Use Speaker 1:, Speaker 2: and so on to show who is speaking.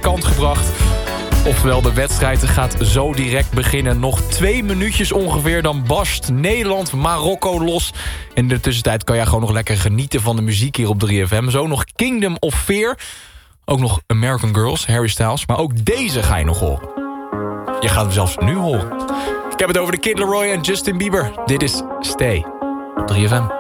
Speaker 1: kant gebracht. Oftewel, de wedstrijd gaat zo direct beginnen. Nog 2 minuutjes ongeveer, dan barst Nederland Marokko los. In de tussentijd kan jij gewoon nog lekker genieten van de muziek hier op 3FM. Zo nog Kingdom of Fear. Ook nog American Girls, Harry Styles. Maar ook deze ga je nog horen. Je gaat hem zelfs nu horen. Ik heb het over de Kid Laroi en Justin Bieber. Dit is Stay. 3FM.